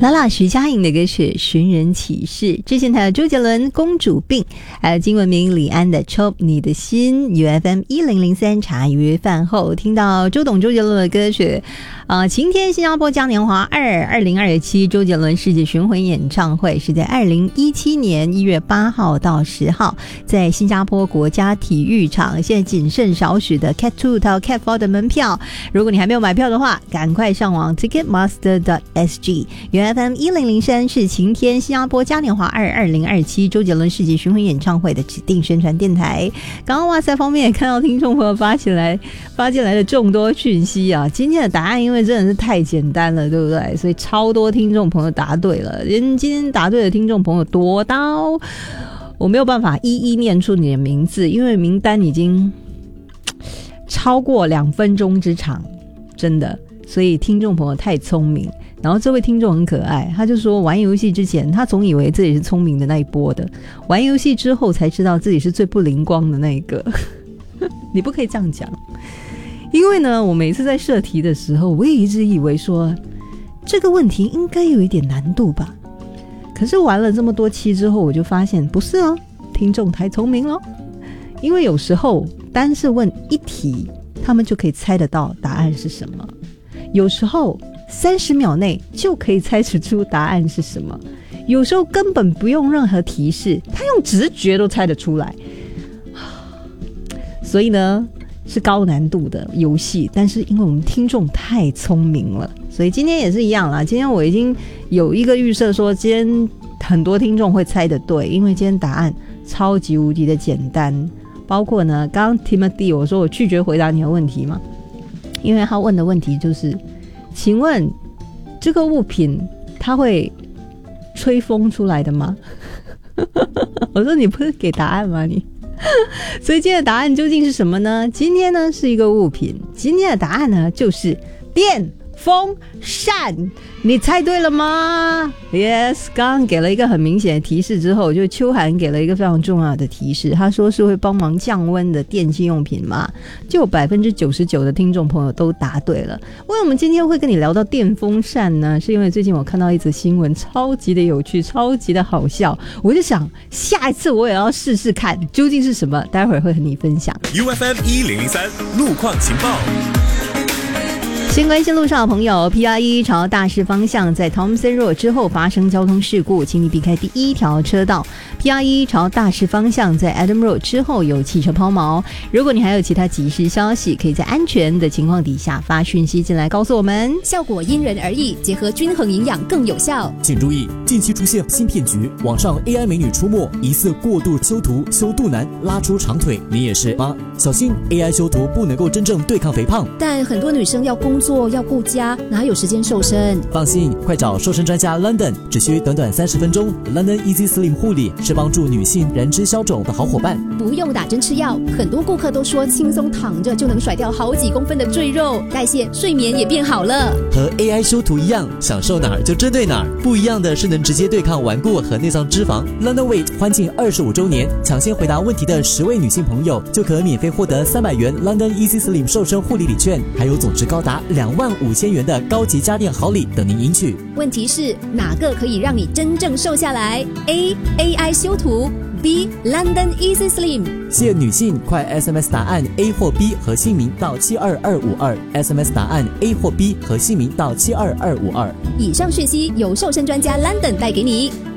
拉拉徐佳莹的歌曲《寻人启事》，之前还有周杰伦《公主病》，还有金文明李安的《抽你的心》。UFM 1003茶余饭后听到周杰伦的歌曲晴天新加坡嘉年华2027周杰伦世界巡回演唱会是在2017年1月8号到10号在新加坡国家体育场，现在仅剩少许的 Cat 2到 Cat 4的门票，如果你还没有买票的话，赶快上网 ticketmaster.sg。 UFM 1003是晴天新加坡嘉年华2027周杰伦世界巡回演唱会的指定宣传电台。刚刚哇塞方面也看到听众朋友发进来的众多讯息啊，今天的答案因为真的是太简单了，对不对？所以超多听众朋友答对了，今天答对的听众朋友多到我没有办法一一念出你的名字，因为名单已经超过2分钟之长，真的，所以听众朋友太聪明。然后这位听众很可爱，他就说玩游戏之前他总以为自己是聪明的那一波的，玩游戏之后才知道自己是最不灵光的那一个你不可以这样讲，因为呢我每次在设题的时候我也一直以为说这个问题应该有一点难度吧，可是玩了这么多期之后我就发现不是哦，听众太聪明了，因为有时候单是问一题他们就可以猜得到答案是什么，有时候30秒内就可以猜出答案是什么，有时候根本不用任何提示，他用直觉都猜得出来。所以呢是高难度的游戏，但是因为我们听众太聪明了，所以今天也是一样啦。今天我已经有一个预设说今天很多听众会猜得对，因为今天答案超级无敌的简单，包括呢刚刚 Timothy 我说我拒绝回答你的问题嘛，因为他问的问题就是请问这个物品它会吹风出来的吗我说你不是给答案吗你所以今天的答案究竟是什么呢？今天呢是一个物品，今天的答案呢就是电风扇，你猜对了吗？ Yes， 刚刚给了一个很明显的提示之后，就秋涵给了一个非常重要的提示，他说是会帮忙降温的电器用品嘛，就99%的听众朋友都答对了。为什么今天会跟你聊到电风扇呢？是因为最近我看到一则新闻超级的有趣，超级的好笑，我就想下一次我也要试试看究竟是什么，待会儿会和你分享。 UFM 1003路况情报。 先关心路上的朋友 PR1 朝大势方向在 Thomson Road 之后发生交通事故，请你避开第一条车道。 PR1 朝大势方向在 Adam Road 之后有汽车抛锚，如果你还有其他即时消息，可以在安全的情况底下发讯息进来告诉我们， 效果因人而异，结合均衡营养更有效。 请注意，近期出现新骗局，网上 AI 美女出没，疑似过度修图、修肚腩、拉出长腿，你也是吗？小心 AI 修图不能够真正对抗肥胖， 但很多女生要工作要顾家，哪有时间瘦身？ 放心，快找瘦身专家 London， 只需短短30分钟。 London Easy Slim 护理是帮助女性燃脂消肿的好伙伴， 不用打针吃药，很多顾客都说轻松躺着就能甩掉好几公分的赘肉，代谢睡眠也变好了。 和 AI 修图一样，享受哪儿就针对哪儿，不一样的是能直接对抗顽固和内脏脂肪。 London Weight 欢庆25周年，抢先回答问题的10位女性朋友就可免费获得300元 London Easy Slim 瘦身护理礼券，还有总值高达25000元的高级家电好礼等您赢取。 问题是哪个可以让你真正瘦下来？ A. AI 修图， B. London Easy Slim。 限女性快 SMS 答案 A 或 B 和姓名到72252， SMS 答案 A 或 B 和姓名到72252。 以上讯息由瘦身专家 London 带给你。